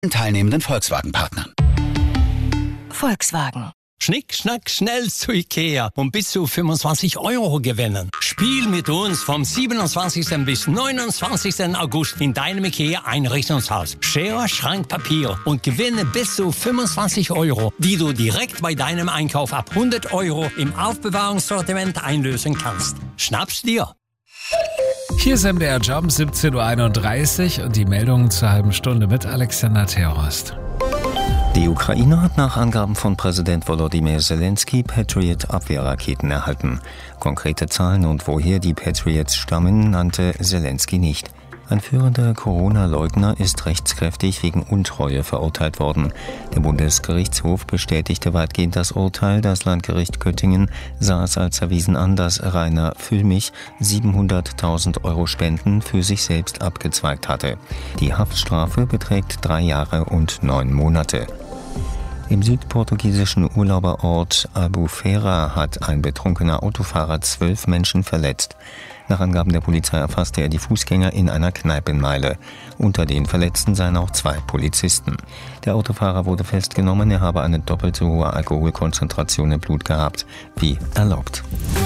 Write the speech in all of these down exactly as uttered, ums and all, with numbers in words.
teilnehmenden Volkswagen-Partnern. Volkswagen. Schnick, schnack, schnell zu Ikea und bis zu fünfundzwanzig Euro gewinnen. Spiel mit uns vom siebenundzwanzigsten bis neunundzwanzigsten August in deinem Ikea-Einrichtungshaus. Schere, Schrank, Papier und gewinne bis zu fünfundzwanzig Euro, die du direkt bei deinem Einkauf ab hundert Euro im Aufbewahrungssortiment einlösen kannst. Schnapp's dir! Hier ist M D R Jump, siebzehn Uhr einunddreißig und die Meldungen zur halben Stunde mit Alexander Theorost. Die Ukraine hat nach Angaben von Präsident Volodymyr Zelensky Patriot-Abwehrraketen erhalten. Konkrete Zahlen und woher die Patriots stammen, nannte Zelensky nicht. Ein führender Corona-Leugner ist rechtskräftig wegen Untreue verurteilt worden. Der Bundesgerichtshof bestätigte weitgehend das Urteil. Das Landgericht Göttingen sah es als erwiesen an, dass Rainer Füllmich siebenhunderttausend Euro Spenden für sich selbst abgezweigt hatte. Die Haftstrafe beträgt drei Jahre und neun Monate. Im südportugiesischen Urlauberort Albufeira hat ein betrunkener Autofahrer zwölf Menschen verletzt. Nach Angaben der Polizei erfasste er die Fußgänger in einer Kneipenmeile. Unter den Verletzten seien auch zwei Polizisten. Der Autofahrer wurde festgenommen, er habe eine doppelt so hohe Alkoholkonzentration im Blut gehabt wie erlaubt.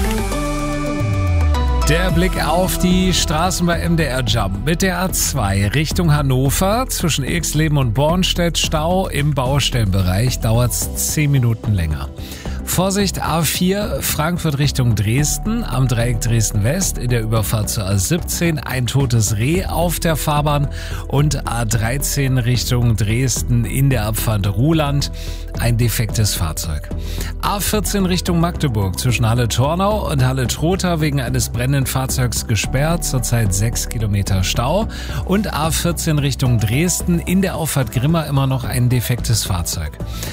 Der Blick auf die Straßen bei M D R Jump mit der A zwei Richtung Hannover. Zwischen Ilksleben und Bornstedt Stau. Im Baustellenbereich dauert es zehn Minuten länger. Vorsicht A vier Frankfurt Richtung Dresden, am Dreieck Dresden-West in der Überfahrt zur A siebzehn ein totes Reh auf der Fahrbahn und A dreizehn Richtung Dresden in der Abfahrt Ruhland ein defektes Fahrzeug. A vierzehn Richtung Magdeburg zwischen Halle-Tornau und Halle-Trotha wegen eines brennenden Fahrzeugs gesperrt, zurzeit sechs Kilometer Stau und A vierzehn Richtung Dresden in der Auffahrt Grimma immer noch ein defektes Fahrzeug.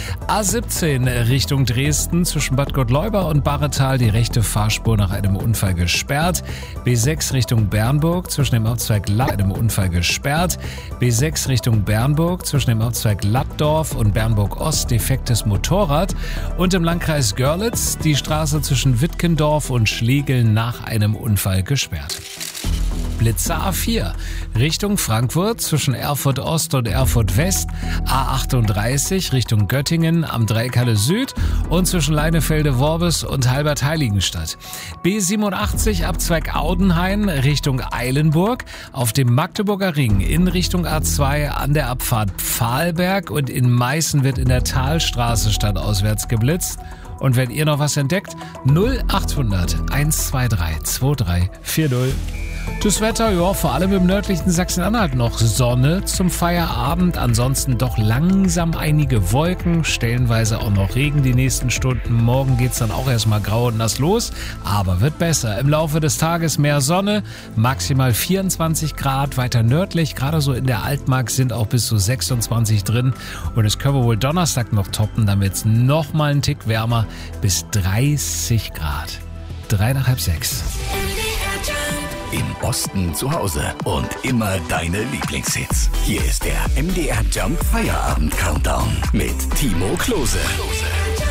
A siebzehn Richtung Dresden zwischen Bad Gottleuba und Barretal die rechte Fahrspur nach einem Unfall gesperrt. B sechs Richtung Bernburg zwischen dem Abzweig Lapp einem Unfall gesperrt. B sechs Richtung Bernburg zwischen dem Abzweig Lappdorf und Bernburg Ost defektes Motorrad. Und im Landkreis Görlitz die Straße zwischen Wittgendorf und Schlegel nach einem Unfall gesperrt. Blitzer A vier Richtung Frankfurt zwischen Erfurt Ost und Erfurt West, A achtunddreißig Richtung Göttingen am Dreieck Halle Süd und zwischen Leinefelde-Worbis und Halbert-Heiligenstadt. B siebenundachtzig Abzweig Audenhain Richtung Eilenburg, auf dem Magdeburger Ring in Richtung A zwei an der Abfahrt Pfahlberg und in Meißen wird in der Talstraße stadtauswärts geblitzt. Und wenn ihr noch was entdeckt, null achthundert hundertzweiundzwanzig drei vier null. Das Wetter, ja, vor allem im nördlichen Sachsen-Anhalt noch Sonne zum Feierabend. Ansonsten doch langsam einige Wolken, stellenweise auch noch Regen die nächsten Stunden. Morgen geht's dann auch erstmal grau und nass los, aber wird besser. Im Laufe des Tages mehr Sonne, maximal vierundzwanzig Grad. Weiter nördlich, gerade so in der Altmark sind auch bis zu sechsundzwanzig drin. Und es können wir wohl Donnerstag noch toppen, dann wird's noch mal einen Tick wärmer, bis dreißig Grad. Drei nach halb sechs. Im Osten zu Hause und immer deine Lieblingshits. Hier ist der M D R Jump Feierabend Countdown mit Timo Klose.